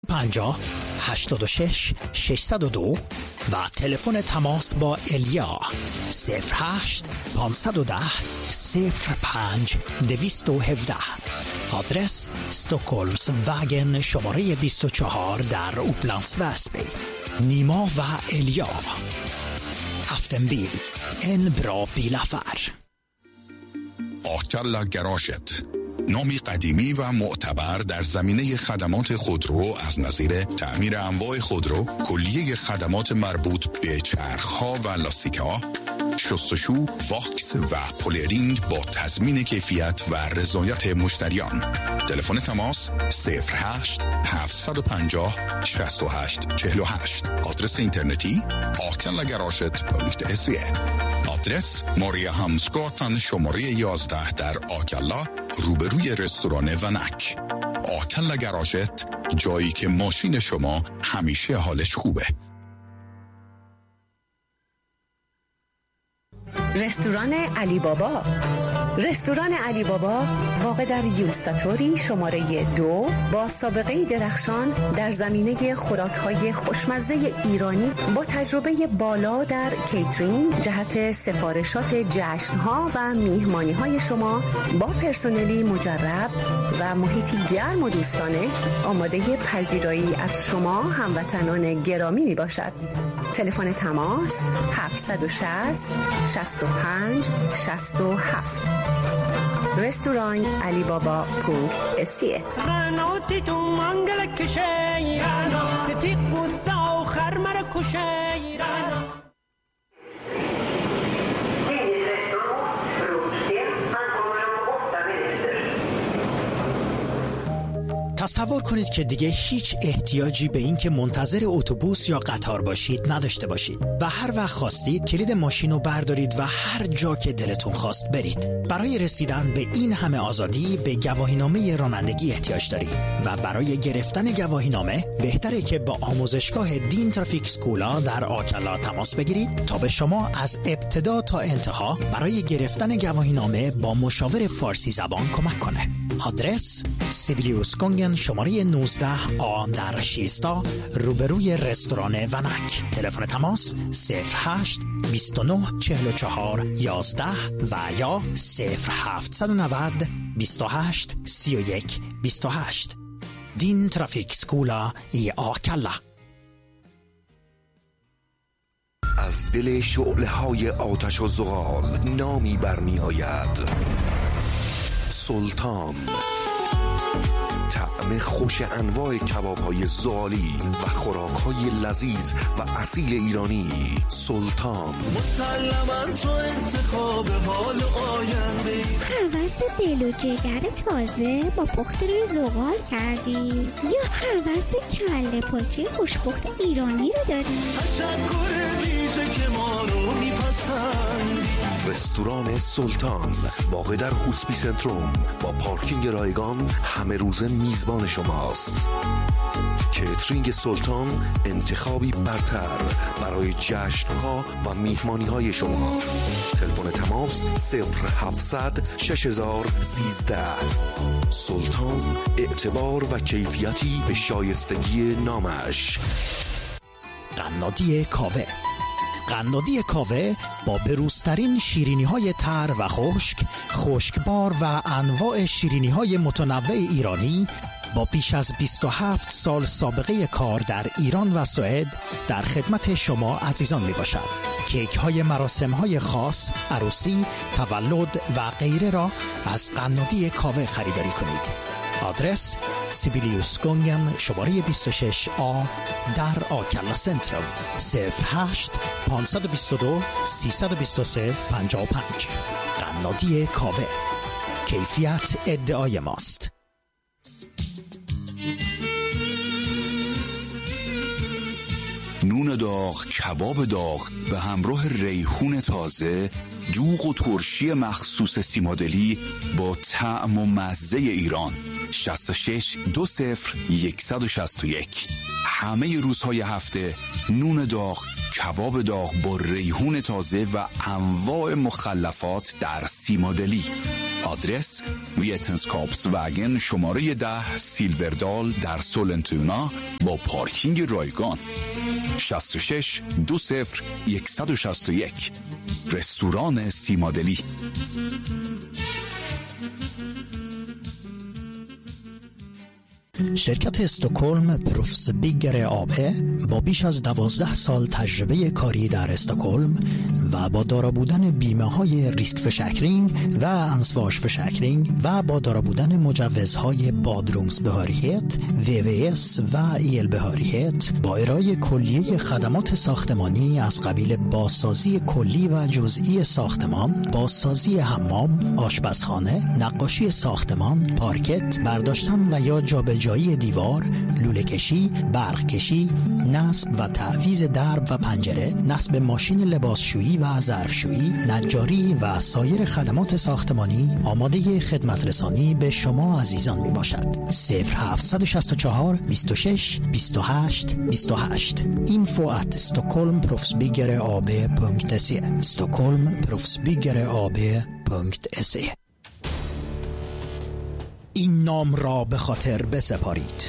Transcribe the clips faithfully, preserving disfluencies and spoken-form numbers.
پنجاه هشتاد و شش ششصد و دو و تلفن تماس با الیا صفر هشت پانصد و ده صفر پنج دویست و هفده. آدرس استوکولمس واگن شماره بیست و چهار در اوپلندس وسبی. نیما و الیا افتنبیل en bra bilaffär. آکلا گراشت، نامی قدیمی و معتبر در زمینه خدمات خودرو از نظیر تعمیر انواع خودرو، کلیه خدمات مربوط به چرخ‌ها و لاستیک‌ها، شستشو، واکس و پولرینگ با تضمین کیفیت و رضایت مشتریان. تلفن تماس صفر هشت هفت پنج صفر شش هشت چهل و هشت. آدرس اینترنتی آکلا گراشت دات سی. آدرس ماریا همسگاتن شماره یازده در آکلا روبروی رستوران ونک. آکلا گراشت، جایی که ماشین شما همیشه حالش خوبه. رستوران علی بابا. رستوران علی بابا واقع در یوستاتوری شماره دو با سابقه درخشان در زمینه خوراک‌های خوشمزه ایرانی با تجربه بالا در کیترینگ جهت سفارشات جشن‌ها و میهمانی‌های شما با پرسنلی مجرب و محیطی گرم و دوستانه آماده پذیرایی از شما هموطنان گرامی میباشد. تلفن تماس هفت شش صفر شش پنج شش هفت. رستوران علی بابا پونکت اسیه. رنوتی تو منگل کشی رنا تیق بوسا و خرمر کشی رنا. تصور کنید که دیگه هیچ احتیاجی به این که منتظر اتوبوس یا قطار باشید نداشته باشید و هر وقت خواستید کلید ماشین رو بردارید و هر جا که دلتون خواست برید. برای رسیدن به این همه آزادی به گواهینامه رانندگی احتیاج دارید و برای گرفتن گواهینامه بهتره که با آموزشگاه دین ترافیک سکولا در آکلا تماس بگیرید تا به شما از ابتدا تا انتها برای گرفتن گواهینامه با مشاور فارسی زبان کمک کنه. آدرس سیبیلیوس گونگن شماره نوزده آ در شیستا روبروی رستوران ونک. تلفن تماس صفر هشت بیست و نه چهل و چهار یازده و یا صفر هفت نه نه بیست و هشت سی و یک بیست و هشت. دین ترافیک سکولا ای آکلا. از دل شعله های آتش و زغال نامی برمی آید: سلطان. طعم خوش انواع کباب‌های زغالی و خوراک‌های لذیذ و اصیل ایرانی. سلطان. مسلماً تو انتخاب حال آینده. هوس دل و جگر تازه با پخت روی زغال کردی یا هوس کله پاچه خوشپخت ایرانی رو داری؟ تشکر ویژه که ما رو میپسندی. رستوران سلطان واقع در هوسپی سنتروم با پارکینگ رایگان همه روزه میزبان شماست. کیترینگ سلطان انتخابی برتر برای جشن‌ها و میهمانی‌های شما. تلفن تماس صفر هفتصد شش هزار سیزده. سلطان، اعتبار و کیفیتی به شایستگی نامش. قنادی کاوه. قنادی کاوه با بروزترین شیرینی‌های تر و خشک، خشکبار و انواع شیرینی‌های متنوع ایرانی با بیش از بیست و هفت سال سابقه کار در ایران و سوئد در خدمت شما عزیزان می باشد. کیک های مراسم های خاص، عروسی، تولد و غیره را از قنادی کاوه خریداری کنید. آدرس سیبیلیوس گونگن شماره بیست و شش آ در آکلا سنترال صفر هشت پانصد و بیست و دو سیصد و بیست و سه پنجاه و پنج. قنادی کاوه، کیفیت ادعای ماست. نون داغ، کباب داغ به همراه ریحون تازه، دوغ و ترشی مخصوص سیمادلی با طعم و مزه ایران. شصت و شش دو صفر صد و شصت و یک. همه روزهای هفته نون داغ، کباب داغ با ریحون تازه و انواع مخلفات در سیمادلی. آدرس ویتنسکاپسوگن شماره ده سیلوردال در سولنتونا با پارکینگ رایگان. شصت و شش دو صفر صفر یک شش یک. رستوران سیمادلی. شرکت استکهلم پروفس بیگر آبه با بیش از دوازده سال تجربه کاری در استکهلم و با دارا بودن بیمه های ریسک فشکرینگ و انسواش فشکرینگ و با دارا بودن مجوزهای بادرومز بهاریت، وی وی اس و ایل بهاریت با ارائه کلیه خدمات ساختمانی از قبیل بازسازی کلی و جزئی ساختمان، بازسازی حمام، آشپزخانه، نقاشی ساختمان، پارکت، برداشتن و یا جابجایی دیوار، لوله کشی، برق کشی، نصب و تعویض درب و پنجره، نصب ماشین لباسشویی و ظرفشویی، نجاری و سایر خدمات ساختمانی آماده خدمت رسانی به شما عزیزان می باشد. صفر هفت شش چهار بیست و شش بیست و هشت بیست و هشت info at stockholmproffsbyggare.ab punkt se stockholmproffsbyggare.ab punkt se. این نام را به خاطر بسپارید: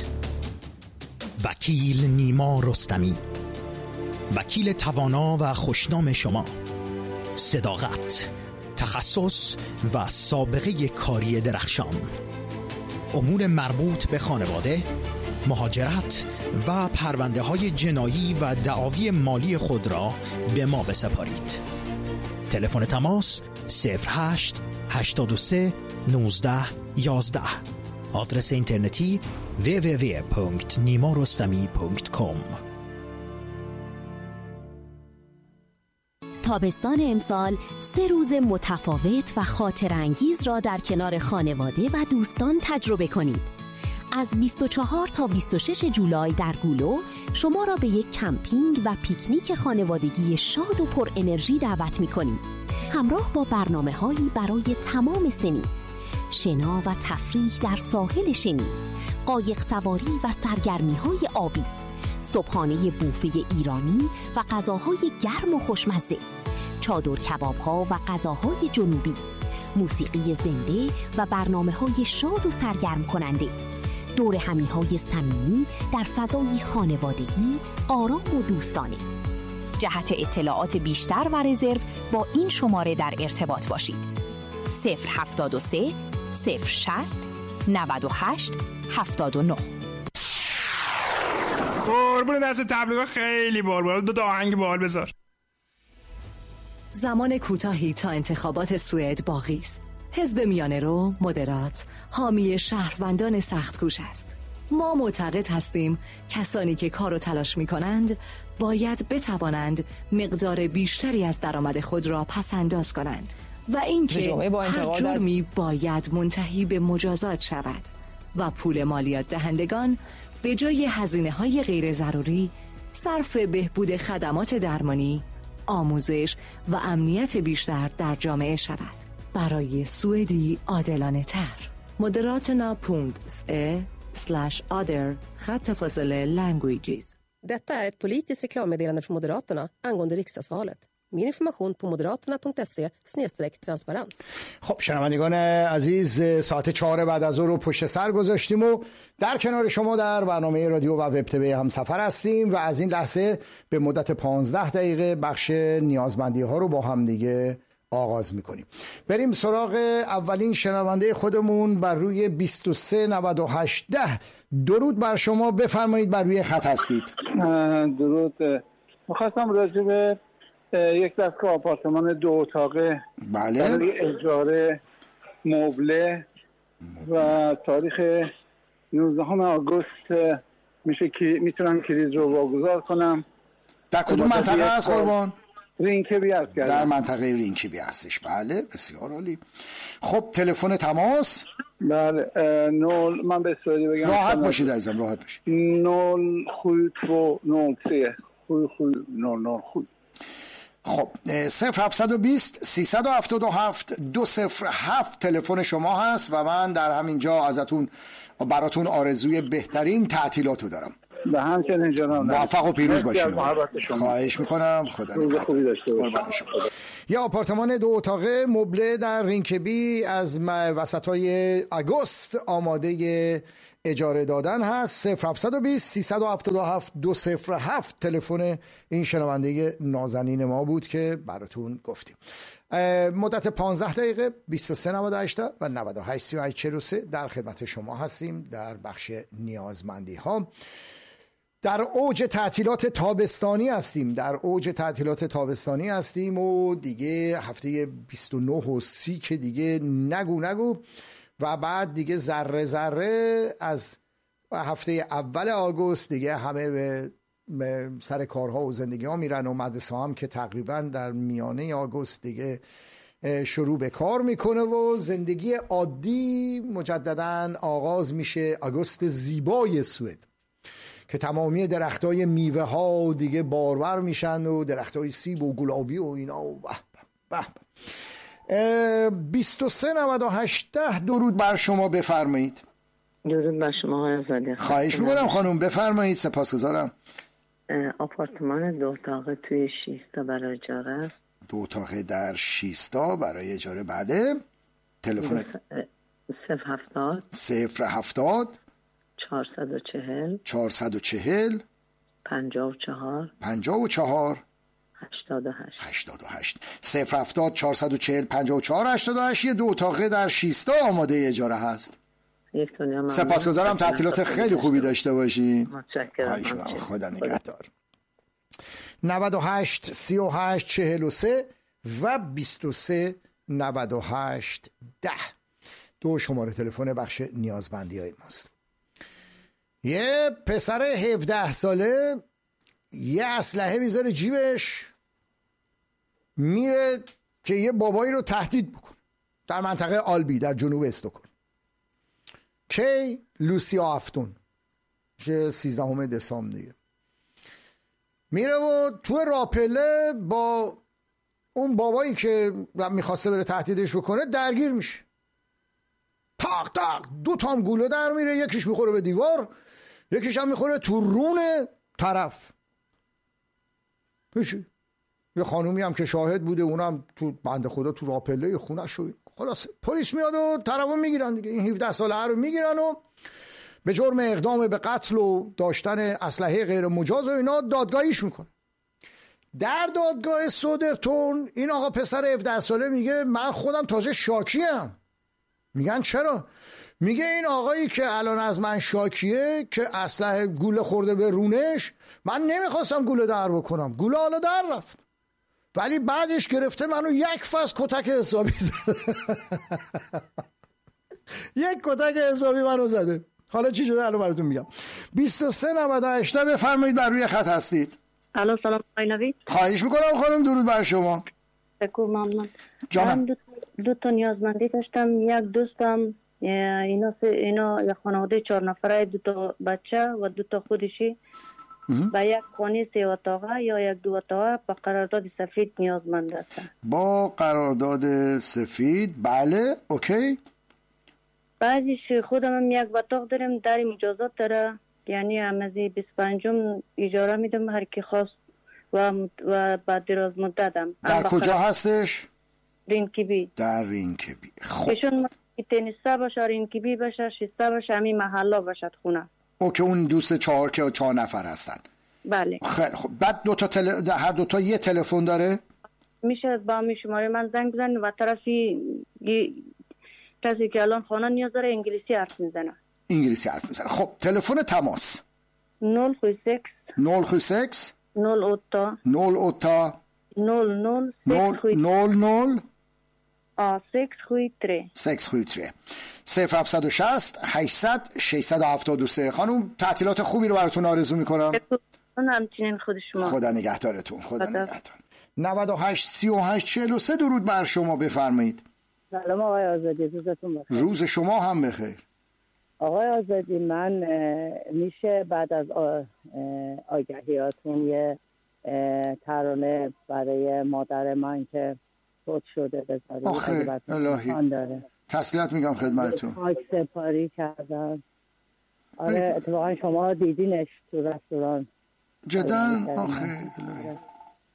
وکیل نیما رستمی، وکیل توانا و خوشنام شما. صداقت، تخصص و سابقه کاری درخشان. امور مربوط به خانواده، مهاجرت و پرونده های جنایی و دعاوی مالی خود را به ما بسپارید. تلفن تماس صفر هشت هشتاد و سه نوزده یازده. آدرس اینترنتی دبلیو دبلیو دبلیو punkt nimarostami punkt com. تابستان امسال سه روز متفاوت و خاطرانگیز را در کنار خانواده و دوستان تجربه کنید. از بیست و چهار تا بیست و شش جولای در گولو شما را به یک کمپینگ و پیکنیک خانوادگی شاد و پر انرژی دعوت می‌کنیم. همراه با برنامه‌هایی برای تمام سنین. شنا و تفریح در ساحل شنی، قایق سواری و سرگرمی‌های آبی، صبحانه بوفه ایرانی و غذاهای گرم و خوشمزه، چادر کباب‌ها و غذاهای جنوبی، موسیقی زنده و برنامه‌های شاد و سرگرم کننده، دور همی‌های صمیمی در فضای خانوادگی، آرام و دوستانه. جهت اطلاعات بیشتر و رزرو با این شماره در ارتباط باشید: صفر هفتاد و سه صفر شصت نود و هشت هفتاد و نه. قربون دست تبلیغات خیلی بال بال. دو تا آهنگ بال بذار. زمان کوتاهی تا انتخابات سوئد باقی است. حزب میانه رو مدرات حامی شهروندان سخت‌کوش است. ما معتقد هستیم کسانی که کار و تلاش می کنند باید بتوانند مقدار بیشتری از درآمد خود را پس انداز کنند و اینکه هر جرمی باید منتهی به مجازات شود و پول مالیات دهندگان به جای هزینه‌های غیر ضروری صرف بهبود خدمات درمانی، آموزش و امنیت بیشتر در جامعه شود. برای سوئدی عادلانه تر. Moderaterna punkt se slash other خط فاصله languages. Detta är ett politiskt reklammeddelande från Moderaterna angående riksdagsvalet. Mer information på moderaterna punkt se snedstreck transparens. خب شنوندگان عزیز، ساعت چهار بعد از ظهر رو پشت سر گذاشتیم و در کنار شما در برنامه رادیو و وب تیوی هم سفر هستیم و از این لحظه به مدت پانزده دقیقه بخش نیازمندی ها رو با هم دیگه آغاز میکنیم. بریم سراغ اولین شنونده خودمون بر روی بیست و سه نود و هشت ده. درود بر شما، بفرمایید، بر روی خط هستید. درود. میخواستم راجع به یک دستگاه آپارتمان دو اتاقه بله برای اجاره مبله و تاریخ نوزدهم آگوست میشه که میتونم کلید رو واگذار کنم. در کدوم منطقه هست قربان؟ رینکبی هست. در منطقه رینکبی هستش. بله بسیار عالی. خب تلفن تماس؟ بله نول من به سوری بگم راحت باشید عزیزم، راحت باشید. نول خوی تو نول سه خوی خوی نول نول خوی. خب صفر هفتصد و بیست سیصد و هفتاد و هفت دو صفر هفت تلفن شما هست و من در همینجا ازتون براتون آرزوی بهترین تعطیلاتو دارم. به همچنین جناب، موفق و پیروز باشید. خواهش میکنم. خدا نگهدار. یه آپارتمان دو اتاقه مبله در رینکبی از وسطای آگوست آماده اجاره دادن هست. صفر هفت دو صفر سه هفت هفت دو صفر هفت تلفن این شنونده نازنین ما بود که براتون گفتیم. مدت پانزده دقیقه بیست و سه نود و هشت و نود و هشت سی و هشت چهل و سه در خدمت شما هستیم در بخش نیازمندی ها. در اوج تعطیلات تابستانی هستیم در اوج تعطیلات تابستانی هستیم و دیگه هفته بیست و نه و سی که دیگه نگو نگو و بعد دیگه ذره ذره از هفته اول آگوست دیگه همه به سر کارها و زندگی ها میرن و مدرسه هم که تقریبا در میانه آگوست دیگه شروع به کار میکنه و زندگی عادی مجددا آغاز میشه. آگوست زیبای سوئد که تمامی درختای میوه ها دیگه بارور میشن و درختای سیب و گلابی و اینا و به به به. بیست و سه نود و هشت درود بر شما، بفرمایید. درود بر شما آقای آزادی. خواهش میکنم خانم، بفرمایید. سپاسگزارم. آپارتمان دو اتاقه توی شیستا برای اجاره است. دو اتاقه در شیستا برای اجاره، بله. تلفن صفر هفتاد صفر هفتاد چهارصد و چهل چهارصد و چهل پنجاه و چهار پنجاه و چهار هشتاد و هشت هشتاد و هشت. صفر هفتاد چهارصد و چهل پنجاه و چهار هشتاد و هشت. یه دو اتاقه در شیستا آماده اجاره هست. سپاسگزارم، تعطیلات خیلی خوبی داشته باشین. متشکرم. خدا نگهدار. نود و هشت سی و هشت چهل و سه و بیست و سه نود و هشت ده دو شماره تلفن بخش نیازمندی های ماست. یه پسر هفده ساله یه اسلحه میذاره جیبش، میره که یه بابایی رو تهدید بکنه در منطقه آلبی در جنوب استکهلم. کی؟ لوسیا افتون سیزدهم دسامبر دیگه میره و تو راپله با اون بابایی که میخواسته بره تهدیدش بکنه درگیر میشه. تاق تاق دو تا هم گوله در میره، یکیش میخوره به دیوار، یکیش هم میخوره تو رون طرف. هیچی. یه خانومی هم که شاهد بوده، اونم تو بنده خدا تو راپله خونه شوید. خلاص پلیس میاد و طرفو میگیرن دیگه. این هفده ساله رو میگیرن و به جرم اقدام به قتل و داشتن اسلحه غیر مجاز و اینا دادگاهیش میکنه. در دادگاه سودرتون این آقا پسر هفده ساله میگه من خودم تازه شاکیم. میگن چرا؟ میگه این آقایی که الان از من شاکیه که اسلحه گوله خورده به رونش، من نمیخواستم گوله در بکنم، گوله حالا در رفت، ولی بعدش گرفته منو یک فاز کتک حسابی زده. یک کتک حسابی منو زده. حالا چی شده الان براتون میگم. بیست و سه نود و هشت بفرمایید، بر روی خط هستید. الو سلام آقای نوید. خواهش میکنم خانم، درود بر شما. بکو ممنون. جانم. من دو, دو تا نیازمندی داشتم. یک دوستم اینا اینا یک خانواده چهار نفره، دو تا بچه و دو تا خودشی با یک خانه سه اتاقه یا یک دو اتاقه با قرارداد سفید نیازمند هستن. با قرارداد سفید، بله، اوکی. بعدش خودم هم یک اتاق دارم، در مجازات داره، یعنی همزی بیست و پنجم اجاره میدم هر کی خواست و و بعد دراز مدتم. در کجا هستش؟ رینکبی. در رینکبی. خب ایشون تنیستا باشه، رینکبی باشه، شیستا باشه، همین محلا باشد خونه. اوکی، اون دوست چهار که چهار نفر هستن. بله. خیلی خب. بعد دو تا تل... هر دو تا یه تلفن داره؟ میشه با می شماره من زنگ بزنید و طرفی کسی که الان خانه نیاز داره انگلیسی حرف میزنه. انگلیسی حرف میزنه. خب تلفن تماس نول خو سکس نول خو سکس نول اوتا نول اوتا نول نول نول نول آ سکس خوی تره سکس خوی تره صفر هفتصد و شصت هشتصد ششصد و هفتاد و سه. خانم تعطیلات خوبی رو براتون آرزو میکنم. همچنین خود شما. خدا نگهدارتون. خدا نگهدار. نود و هشت سی و هشت چهل و سه درود بر شما، بفرمایید. سلام آقای آزادی، روزتون بخیر. روز شما هم بخیر. آقای آزادی، من میشه بعد از آگهیاتون یه ترانه برای مادر من که فوت شده بذارید؟ آخه الهی تسلیت میگم خدمتتون. خاک سپاری کردن. آره اتفاقا شما دیدینش تو رستوران جدا. آخه الهی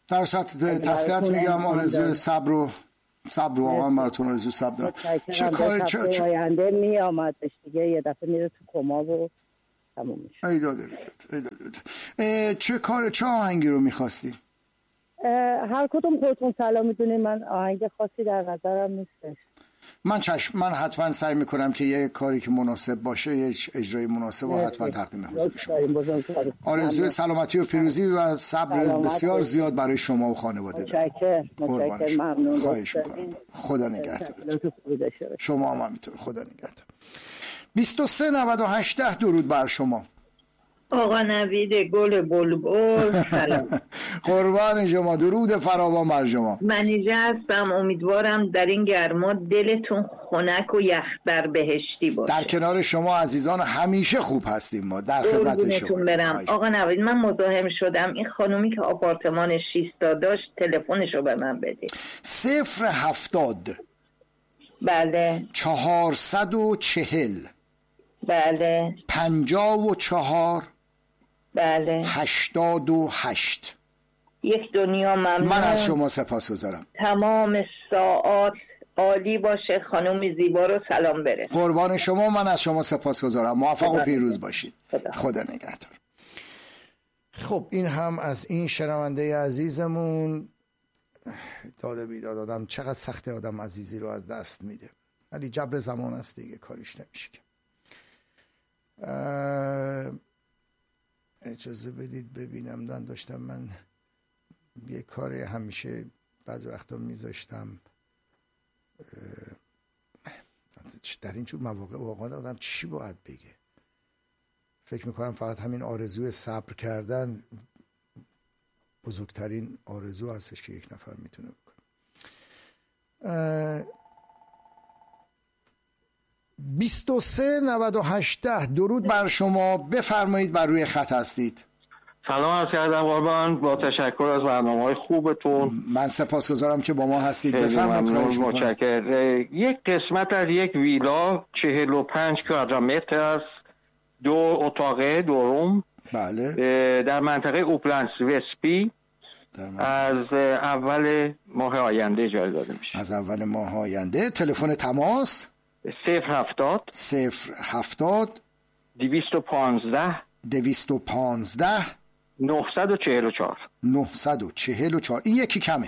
در ساعت تسلیت میگم، آرزو صبر و صبر واقعا براتون آرزو صبر دارم. چه کار چه چه آینده می آمدش دیگه، یه دفعه میره تو کما و تموم میشه. ای داده ای داده. چه کار چه آهنگی رو میخواستی؟ هر کدوم خودتون سلام میدونید، من آهنگ خاصی در نظرم نیستش. من چشم من حتما سعی میکنم که یه کاری که مناسب باشه، یه اجرای مناسب و حتما تقدیم حضور شما. آرزوی سلامتی و پیروزی و صبر بسیار زیاد برای شما و خانواده دارم. متشکرم، ممنون. خواهش میکنم. خدا نگهدار. شما هم همینطور. خدا نگهدار. بیست و سه نود و هشت درود بر شما. آقا نوید گل بلبل سلام. قربان شما، درود فراوان بر شما. منیژه هستم، امیدوارم در این گرما دلتون خنک و یخبر بهشتی باشه. در کنار شما عزیزان همیشه خوب هستیم، ما در خدمت شما برم. آقا نوید من مزاحم شدم، این خانومی که آپارتمان شیستا داشت تلفنشو به من بده. صفر هفتاد بله چهارصد و چهل بله پنجاه و چهار بله هشتاد و هشت. یک دنیا ممنون. من از شما سپاسگزارم. تمام ساعات عالی باشه، خانم زیبا رو سلام برسون. قربان شما، من از شما سپاسگزارم. موفق و پیروز باشید. خدا, خدا نگهدار. خب این هم از این شنونده عزیزمون. داده بیداد آدم چقدر سخته آدم عزیزی رو از دست میده، ولی جبر زمان است دیگه، کاریش نمیشه. اجازه بدید ببینم. دان داشتم من یه کاری همیشه بعض وقتا میذاشتم در این جور مواقع واقعا آدم چی باید بگه. فکر میکنم فقط همین آرزوی صبر کردن بزرگترین آرزو هستش که یک نفر میتونه بکنه. بیست و سه نود و هشت درود بر شما. بفرمایید، بر روی خط هستید. سلام عرض کردم قربان، با تشکر از برنامه‌های خوبتون. من سپاسگزارم که با ما هستید. بفرمایید. متشکرم. یک قسمت از یک ویلا چهل و پنج کوادرمتر است، دو اتاقه دو روم. بله. در منطقه اوپلندز وسپی. از اول ماه آینده اجاره داده میشه. از اول ماه آینده. تلفن تماس صفر هفتاد صفر هفتاد دویست و پانزده دویست و پانزده نهصد و چهل و چهار نهصد و چهل و چهار. این یکی کمه.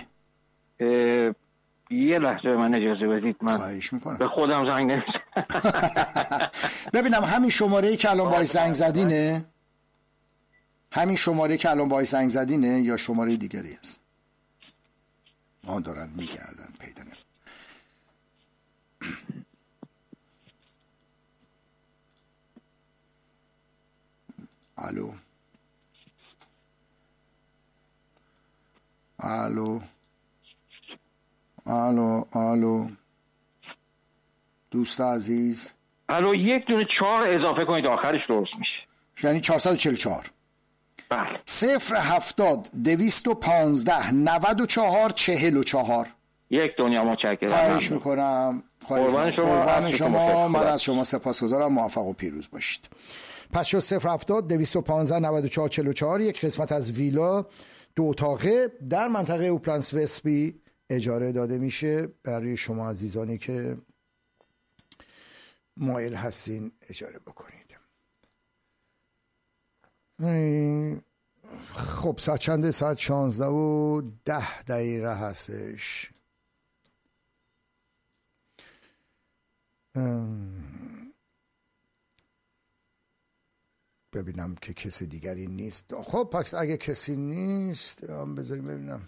یه لحظه من اجازه بدید، من خواهش میکنم. به خودم زنگ نمیزنم. ببینم همین شماره‌ای که الان باهاش زنگ زدینه، همین شماره که الان باهاش زنگ زدینه یا شماره دیگری است؟ آن دارن میگردن پیدا نمی‌کنن. الو الو الو الو دوست عزیز. الو یک دونه چهار اضافه کنید آخرش درست میشه، یعنی چهارصد و چهل و چهار. بله. صفر هفتاد دویست و پانزده نود و چهار چهل و چهار. یک دنیا. متشکرم. خواهش میکنم. قربان شما. قربان شما. من از شما سپاسگزارم. موفق و پیروز باشید. پس شد صفر هفتاد دویست و پانزده نود و چهار چهل و چهار. یک قسمت از ویلا دو اتاقه در منطقه اوپلندز وسپی اجاره داده میشه برای شما عزیزانی که مایل هستین اجاره بکنید. خب ساعت چنده؟ ساعت شانزده و ده دقیقه هستش. ببینم که کسی دیگری نیست. خب پس اگه کسی نیست بذاریم ببینم.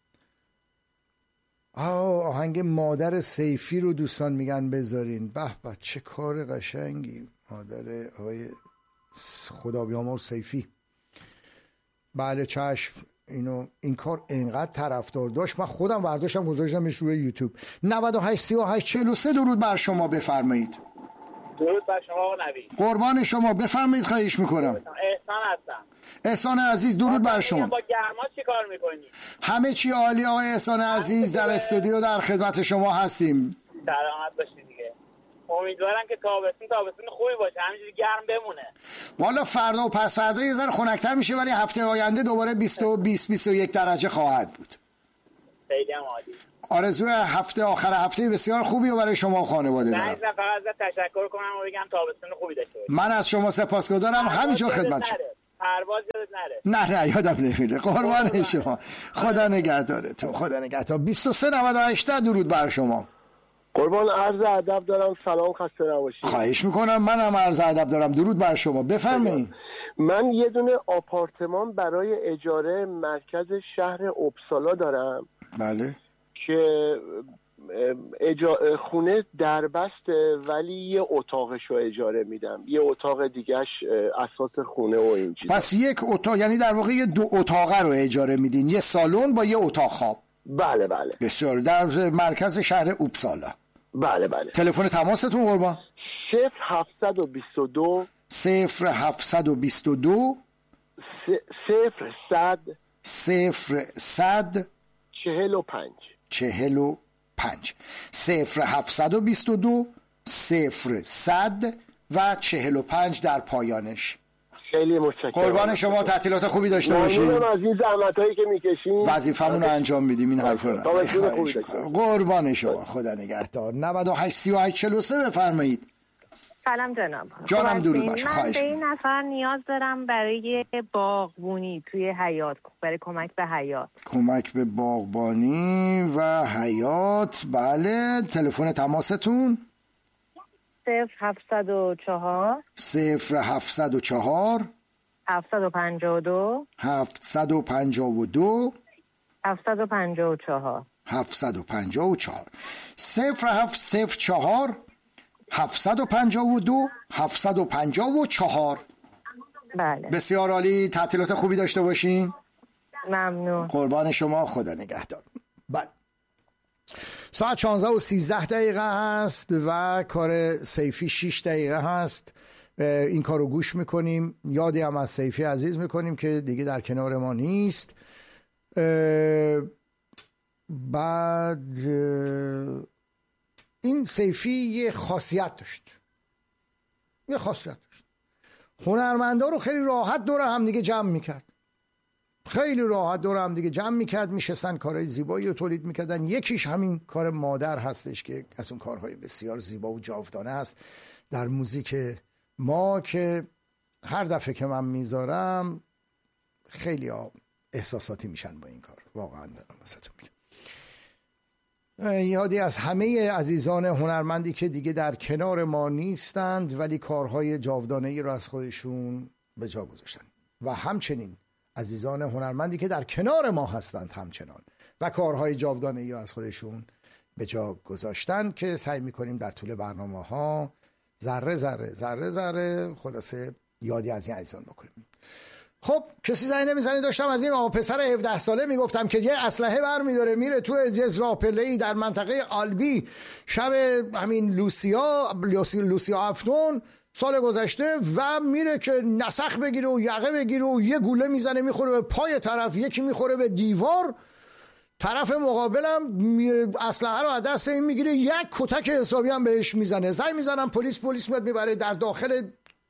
آه آهنگ مادر سیفی رو دوستان میگن بذارین. به به چه کار قشنگی. مادر آقای خدا بیامرز سیفی. بله چشم. اینو این کار انقدر طرفدار داشت من خودم برداشتم گذاشتمش روی یوتیوب. نود و هشت سی و هشت چهل و سه درود بر شما. بفرمایید. درود بر شما آقا نوید. قربان شما. بفرمایید. خواهش میکنم. احسان هستم. احسان عزیز درود بر شما. با گرما چی کار میکنی؟ همه چی عالی آقای احسان عزیز. در استودیو در خدمت شما هستیم. سلامت باشید دیگه. خب امیدوارم که تابستون تابستون خوبی باشه، همینجوری گرم بمونه. والا فردا و پس فردا یه ذره خنک‌تر میشه، ولی هفته آینده دوباره بیست و بیست بیست و یک درجه خواهد بود. خیلی هم عالی. آرزوی هفته آخر هفته بسیار خوبی و برای شما و خانواده دارم. من فقط ازت تشکر کنم و بگم تابستون خوبی داشته باشی. من از شما سپاسگزارم، همینجور خدمت شما. پرواز یادت نره. نه نه یادم نمیره. قربان شما. خدا نگهدارتون. خدا نگهدار. بیست و سه نود و هشت درود بر شما. قربان، عرض ادب دارم. سلام، خسته نباشید. خواهش میکنم. منم عرض ادب دارم. درود بر شما. بفرمایید. من یه دونه آپارتمان برای اجاره مرکز شهر اپسالا دارم. بله. که اجا... خونه دربسته، ولی یه اتاقشو اجاره میدم، یه اتاق دیگهش اساس خونه و این چیزا. پس یک اتاق، یعنی در واقع یه دو اتاقه رو اجاره میدین، یه سالن با یه اتاق خواب. بله بله. بسیار. در مرکز شهر اپسالا. بله بله. تلفن تماستون قربان؟ صفر هفتصد و بیست و دو صفر هفتصد و بیست و دو صفر صد صفر صد چهل و پنج چهل و پنج صفر هفتصد و بیست و دو صفر صد و چهل و پنج در پایانش. خیلی متشکرم. قربان شما، تعطیلات خوبی داشته باشید. ممنونم از این زحمتایی که میکشین. وظیفمون رو انجام میدیم. این حرفا رو قربان شما. خدا نگهدار. نود و هشت سی و هشت چهل و سه بفرمایید. سلام جناب. جانم درود باشه. من خواهش به این نفر نیاز دارم برای باغبونی توی حیاط، برای کمک به حیاط. کمک به باغبانی و حیاط. بله. تلفن تماستون؟ صفر هفتصد و چهار صفر هفتصد و چهار هفتصد و پنجاه و دو هفتصد و پنجاه و دو هفتصد و پنجاه و چهار هفتصد و پنجاه و چهار صفر هفت صفر چهار هفتصد و پنجاه و دو هفتصد و پنجاه و چهار. بله. بسیار عالی. تعطیلات خوبی داشته باشین. ممنون. قربان شما. خدا نگهدار. بله. ساعت شانزده و سیزده دقیقه هست و کار سیفی شش دقیقه هست. این کار رو گوش میکنیم. یادی هم از سیفی عزیز میکنیم که دیگه در کنار ما نیست. بعد این سیفی یه خاصیت داشت. یه خاصیت داشت. هنرمندا رو خیلی راحت دور هم دیگه جمع میکرد. خیلی راحت دور هم دیگه جمع میکرد، میشستن کارهای زیبایی رو تولید میکردن. یکیش همین کار مادر هستش که از اون کارهای بسیار زیبا و جاودانه هست در موزیک ما، که هر دفعه که من میذارم خیلی احساساتی میشن با این کار. واقعا دارم واسهتون میگم. یادی از همه عزیزان هنرمندی که دیگه در کنار ما نیستند ولی کارهای جاودانه‌ای رو از خودشون به جا گذاشتن، و همچنین عزیزان هنرمندی که در کنار ما هستند همچنان و کارهای جاودانه‌ای رو از خودشون به جا گذاشتن، که سعی میکنیم در طول برنامه ها ذره ذره ذره ذره خلاصه یادی از این عزیزان بکنیم. خب کسی زنگ نمیزنی؟ داشتم از این آقا پسر هفده ساله میگفتم که یه اسلحه برمیداره میره تو یه راهپله‌ای در منطقه آلبی شب همین لوسیا لوسی لوسیا هفتون سال گذشته، و میره که نسخ بگیره و یقه بگیره و یه گوله میزنه میخوره به پای طرف، یکی میخوره به دیوار، طرف مقابلم اسلحه رو از دست این میگیره، یک کتک حسابی هم بهش میزنه. زنگ میزنم پلیس، پلیس میاد میبره در داخل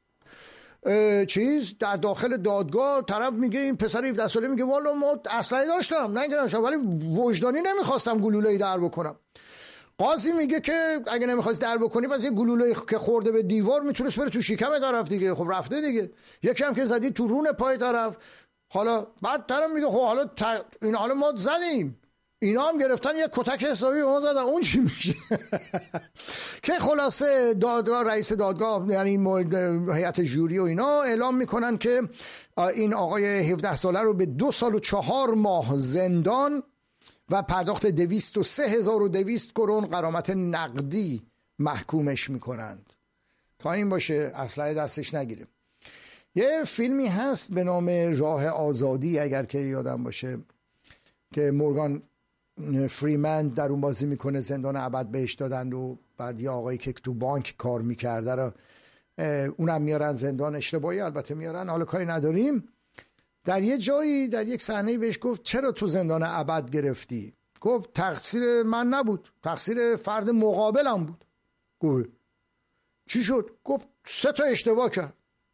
چیز در داخل دادگاه. طرف میگه این پسر هفده ساله میگه والا ما اسلحه داشتم نگیرمشم ولی وجدانی نمیخواستم گلوله‌ای در بکنم. قاضی میگه که اگه نمیخواست در بکنی پس یه گلوله که خورده به دیوار میتونست بره تو شکم طرف دیگه. خب رفته دیگه. یکی هم که زدی تو رون پای طرف. حالا بعد طرف میگه خب حالا ت... این حالا ما زدیم، اینا هم گرفتن یه کتک حسابی ما زدن، اون چی میشه؟ که خلاصه دادگاه، رئیس دادگاه یعنی هیئت جوری و اینا اعلام میکنن که این آقای هفده ساله رو به دو سال و چهار ماه زندان و پرداخت دویست و سه هزار و دویست کرون غرامت نقدی محکومش میکنند تا این باشه اسلحه دستش نگیره. یه فیلمی هست به نام راه آزادی اگر که یادم باشه که مورگان فریمن در اون بازی میکنه، زندان ابد بهش دادن و بعد یه آقایی که تو بانک کار میکرده رو اونم میارن زندان، اشتباهی البته میارن، حالا کاری نداریم. در یه جایی در یک صحنه بهش گفت چرا تو زندان ابد گرفتی؟ گفت تقصیر من نبود، تقصیر فرد مقابلم بود. گفت چی شد؟ گفت سه تا اشتباه کرد.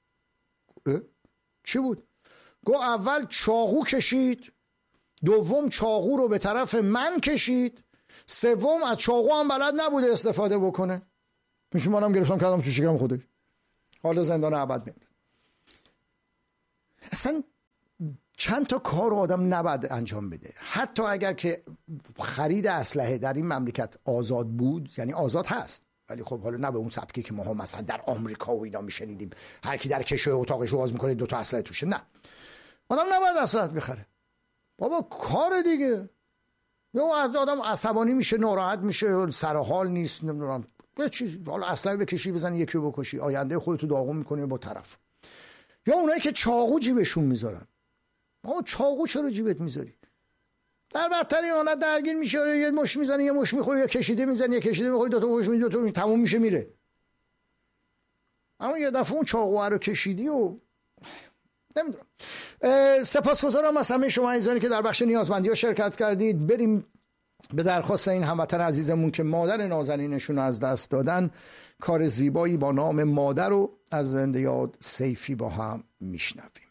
چی بود؟ گفت اول چاقو کشید، دوم چاقو رو به طرف من کشید، سوم از چاقو هم بلد نبوده استفاده بکنه. میشه منم گرفتم کردم تو شکم خودش، حالا زندان ابد میاد. اصلا چند تا کار آدم نباید انجام بده، حتی اگر که خرید اسلحه در این مملکت آزاد بود، یعنی آزاد هست، ولی خب حالا نه به اون سبکی که ما ها مثلا در آمریکا و اینا میشنیدیم هر کی در کشوی اتاقش رو باز میکنه دو تا اسلحه توشه. نه، آدم نباید اسلحه بخره بابا، کار دیگه. یا آدم عصبانی میشه، ناراحت میشه، سر حال نیست، نمیدونم یه چیز، حالا اسلحه بکشی بزنی یکی رو بکشی، آینده خودتو داغون میکنی با طرف. یا اونایی که چاقو جیبشون میذارن. ما چاقو چرا جیبت میذاری؟ در بدترین حالت درگیر میشه، یه مش میزنی، یه مش میخوری، یا کشیده میزنی، یا کشیده میخوری، دو تا مش میزنی، دو تا مش تموم میشه میره. اما یه دفعه اون چاقو رو کشیدی و نمیدونم. سپاسگزارم از همه شما عزیزانی که در بخش نیازمندی ها شرکت کردید. بریم به درخواست این هموطن عزیزمون که مادر نازنینشون از دست دادن، کار زیبایی با نام مادر رو از زنده یاد سیفی با هم میشنویم.